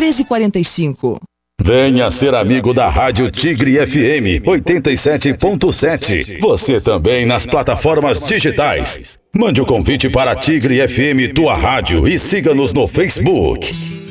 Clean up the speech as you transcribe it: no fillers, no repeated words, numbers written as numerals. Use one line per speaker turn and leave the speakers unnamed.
1345.
Venha ser amigo da Rádio Tigre FM 87.7. Você também nas plataformas digitais. Mande o convite para Tigre FM Tua Rádio e siga-nos no Facebook.